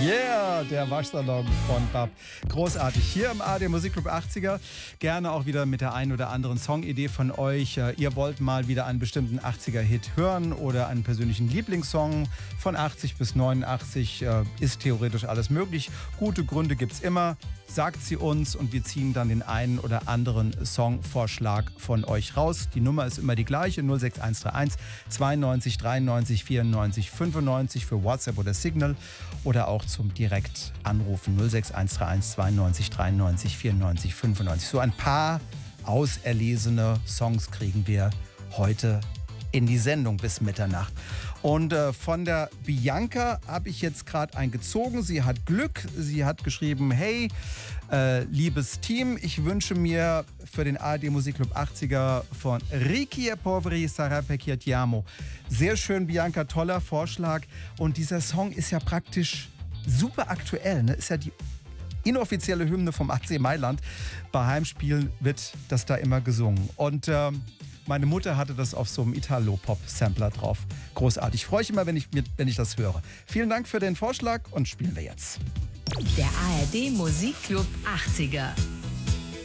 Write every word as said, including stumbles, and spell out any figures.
Yeah, der Waschsalon von Bab. Großartig. Hier im A R D Musikclub achtziger. Gerne auch wieder mit der einen oder anderen Songidee von euch. Ihr wollt mal wieder einen bestimmten achtziger-Hit hören oder einen persönlichen Lieblingssong von achtzig bis neunundachtzig. Ist theoretisch alles möglich. Gute Gründe gibt's immer. Sagt sie uns und wir ziehen dann den einen oder anderen Songvorschlag von euch raus. Die Nummer ist immer die gleiche, null sechs eins drei eins zweiundneunzig dreiundneunzig vierundneunzig fünfundneunzig für WhatsApp oder Signal oder auch zum Direktanrufen null sechs eins drei eins zweiundneunzig dreiundneunzig vierundneunzig fünfundneunzig. So ein paar auserlesene Songs kriegen wir heute in die Sendung bis Mitternacht. Und äh, von der Bianca habe ich jetzt gerade einen gezogen. Sie hat Glück. Sie hat geschrieben, hey, äh, liebes Team, ich wünsche mir für den A R D Musikclub achtziger von Ricky e Poveri Sarà perché ti amo. Sehr schön, Bianca, toller Vorschlag. Und dieser Song ist ja praktisch super aktuell. Ne? Ist ja die inoffizielle Hymne vom A C Mailand. Bei Heimspielen wird das da immer gesungen. Und ähm, meine Mutter hatte das auf so einem Italo-Pop-Sampler drauf. Großartig. Freue ich immer, wenn ich, wenn ich das höre. Vielen Dank für den Vorschlag und spielen wir jetzt. Der A R D Musikclub achtziger.